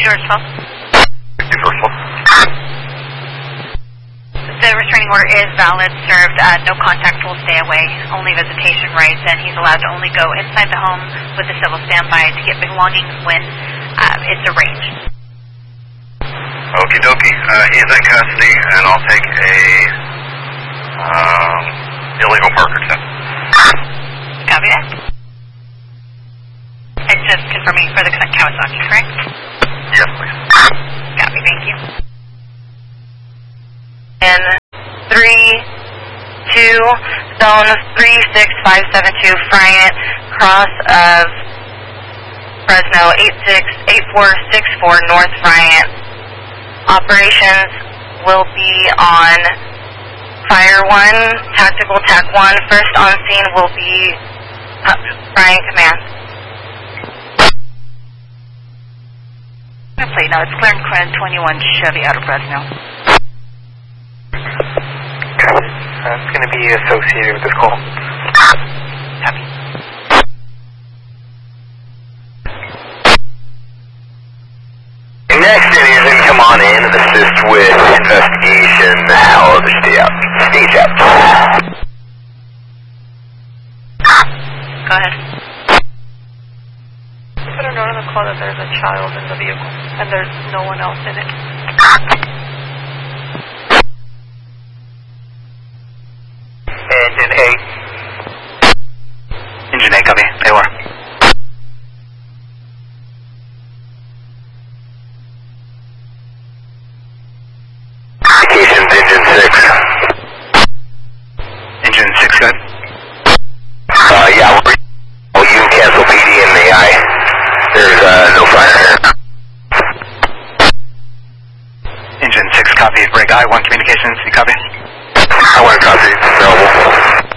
George 12. George 12. The restraining order is valid, served. No contact will stay away, only visitation rights, and he's allowed to only go inside the home with a civil standby to get belongings when it's arranged. Okie dokie. He's in custody, and I'll take a illegal Parker test. Copy that. And just confirming for the Kawasaki, correct? Yes, please. Copy, thank you. In 3-2, zone 36572, Bryant, cross of Fresno, 868464 North Bryant. Operations will be on Fire 1, Tactical TAC 1. First on scene will be Bryant Command. Plate now, it's clearing Quinn 21 Chevy out of Fresno. It's going to be associated with this call. Copy. Next, citizen, come on in and assist with investigation. How others stay out. Stage out. Go ahead. Put a note on the call that there's a child in the vehicle and there's no one else in it. Engine 8. Engine 8, copy. Payor. Indications, engine 6. Engine 6, good. Yeah, you cancel PD and AI. There's no fire here. Engine 6, copy. Break I-1 communications, you copy? I want to copy. Available.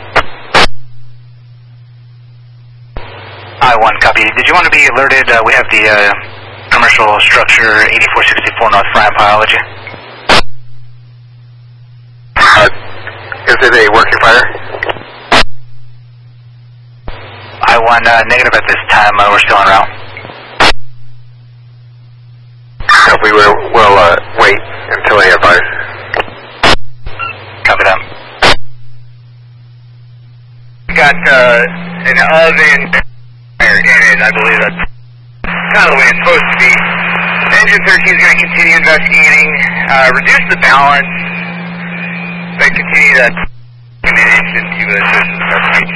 I-1, copy. Did you want to be alerted? We have the commercial structure 8464 North Bryant Biology. Is it a working fire? I-1, negative at this time. We're still en route. We will wait until I advise. Copy that. We got an oven fire in it. I believe that's kind of the way it's supposed to be. Engine 13 is going to continue investigating, reduce the balance, but continue to manage into a